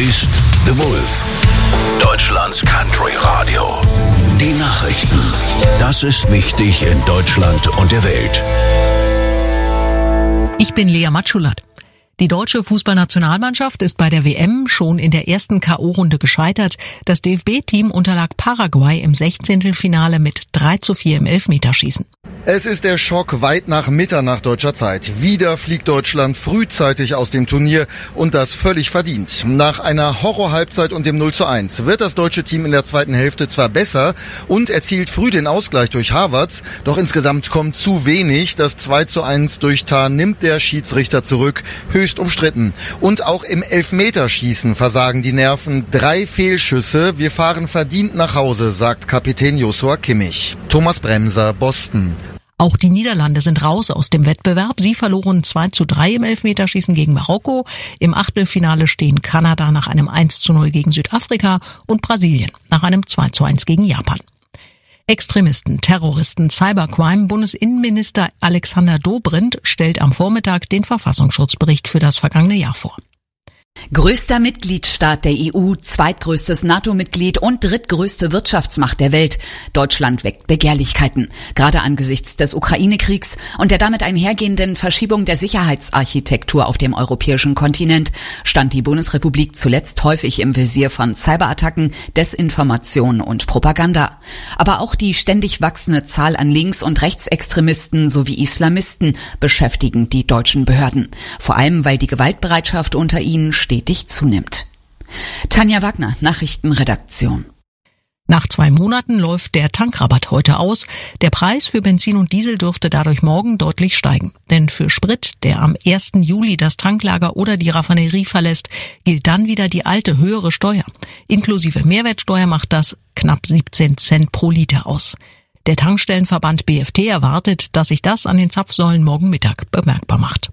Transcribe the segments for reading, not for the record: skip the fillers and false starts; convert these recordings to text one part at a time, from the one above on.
ist The Wolf, Deutschlands Country Radio. Die Nachrichten. Das ist wichtig in Deutschland und der Welt. Ich bin Lea Matschulat. Die deutsche Fußballnationalmannschaft ist bei der WM schon in der ersten K.O.-Runde gescheitert. Das DFB-Team unterlag Paraguay im 16. mit 3:4 im Elfmeterschießen. Es ist der Schock weit nach Mitternacht deutscher Zeit. Wieder fliegt Deutschland frühzeitig aus dem Turnier und das völlig verdient. Nach einer Horror-Halbzeit und dem 0:1 wird das deutsche Team in der zweiten Hälfte zwar besser und erzielt früh den Ausgleich durch Havertz, doch insgesamt kommt zu wenig. Das 2:1 durch Tah nimmt der Schiedsrichter zurück, höchst umstritten. Und auch im Elfmeterschießen versagen die Nerven. 3 Fehlschüsse, wir fahren verdient nach Hause, sagt Kapitän Joshua Kimmich. Thomas Bremser, Boston. Auch die Niederlande sind raus aus dem Wettbewerb. Sie verloren 2:3 im Elfmeterschießen gegen Marokko. Im Achtelfinale stehen Kanada nach einem 1:0 gegen Südafrika und Brasilien nach einem 2:1 gegen Japan. Extremisten, Terroristen, Cybercrime. Bundesinnenminister Alexander Dobrindt stellt am Vormittag den Verfassungsschutzbericht für das vergangene Jahr vor. Größter Mitgliedstaat der EU, zweitgrößtes NATO-Mitglied und drittgrößte Wirtschaftsmacht der Welt. Deutschland weckt Begehrlichkeiten. Gerade angesichts des Ukraine-Kriegs und der damit einhergehenden Verschiebung der Sicherheitsarchitektur auf dem europäischen Kontinent stand die Bundesrepublik zuletzt häufig im Visier von Cyberattacken, Desinformation und Propaganda. Aber auch die ständig wachsende Zahl an Links- und Rechtsextremisten sowie Islamisten beschäftigen die deutschen Behörden. Vor allem, weil die Gewaltbereitschaft unter ihnen stetig zunimmt. Tanja Wagner, Nachrichtenredaktion. Nach 2 Monaten läuft der Tankrabatt heute aus. Der Preis für Benzin und Diesel dürfte dadurch morgen deutlich steigen. Denn für Sprit, der am 1. Juli das Tanklager oder die Raffinerie verlässt, gilt dann wieder die alte höhere Steuer. Inklusive Mehrwertsteuer macht das knapp 17 Cent pro Liter aus. Der Tankstellenverband BFT erwartet, dass sich das an den Zapfsäulen morgen Mittag bemerkbar macht.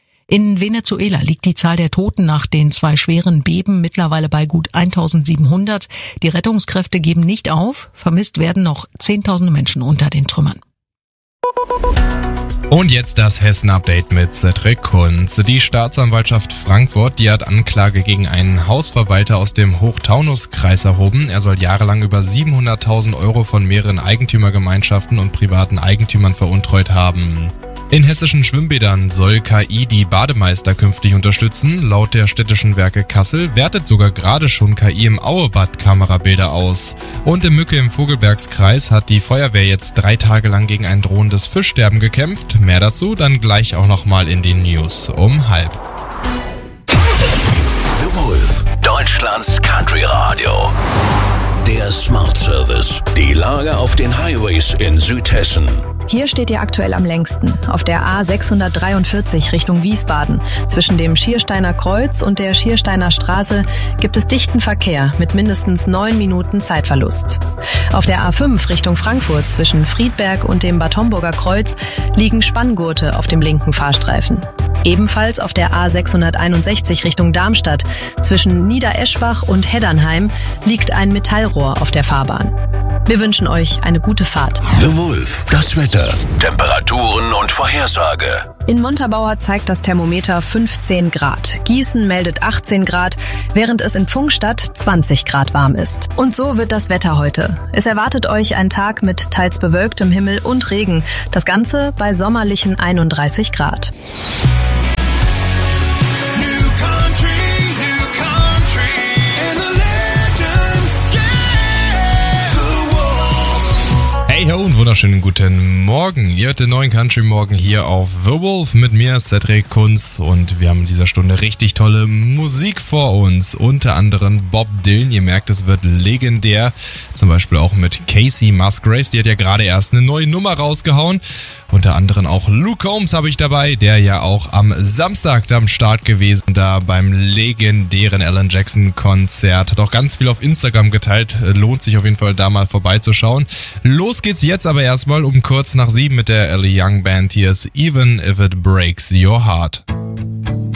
In Venezuela liegt die Zahl der Toten nach den 2 schweren Beben mittlerweile bei gut 1700. Die Rettungskräfte geben nicht auf. Vermisst werden noch Zehntausende Menschen unter den Trümmern. Und jetzt das Hessen-Update mit Cedric Kunz. Die Staatsanwaltschaft Frankfurt, die hat Anklage gegen einen Hausverwalter aus dem Hochtaunuskreis erhoben. Er soll jahrelang über 700.000 € von mehreren Eigentümergemeinschaften und privaten Eigentümern veruntreut haben. In hessischen Schwimmbädern soll KI die Bademeister künftig unterstützen. Laut der städtischen Werke Kassel wertet sogar gerade schon KI im Auebad Kamerabilder aus. Und in Mücke im Vogelbergskreis hat die Feuerwehr jetzt 3 Tage lang gegen ein drohendes Fischsterben gekämpft. Mehr dazu dann gleich auch nochmal in den News um 12:30. The Wolf, Deutschlands Country Radio. Der Smart Service. Die Lage auf den Highways in Südhessen. Hier steht ihr aktuell am längsten, auf der A643 Richtung Wiesbaden. Zwischen dem Schiersteiner Kreuz und der Schiersteiner Straße gibt es dichten Verkehr mit mindestens 9 Minuten Zeitverlust. Auf der A5 Richtung Frankfurt zwischen Friedberg und dem Bad Homburger Kreuz liegen Spanngurte auf dem linken Fahrstreifen. Ebenfalls auf der A661 Richtung Darmstadt zwischen Niedereschbach und Heddernheim liegt ein Metallrohr auf der Fahrbahn. Wir wünschen euch eine gute Fahrt. The Wolf, das Wetter, Temperaturen und Vorhersage. In Montabaur zeigt das Thermometer 15 Grad. Gießen meldet 18 Grad, während es in Pfungstadt 20 Grad warm ist. Und so wird das Wetter heute. Es erwartet euch ein Tag mit teils bewölktem Himmel und Regen. Das Ganze bei sommerlichen 31 Grad. Hey ho und wunderschönen guten Morgen. Ihr hört den neuen Country Morgen hier auf The Wolf mit mir, Cedric Kunz, und wir haben in dieser Stunde richtig tolle Musik vor uns. Unter anderem Bob Dylan, ihr merkt, es wird legendär. Zum Beispiel auch mit Casey Musgraves, die hat ja gerade erst eine neue Nummer rausgehauen. Unter anderem auch Luke Combs habe ich dabei, der ja auch am Samstag am Start gewesen, da beim legendären Alan Jackson Konzert. Hat auch ganz viel auf Instagram geteilt, lohnt sich auf jeden Fall da mal vorbeizuschauen. Los geht's jetzt aber erstmal um kurz nach 7 mit der Ellie Young Band. Hier ist Even If It Breaks Your Heart.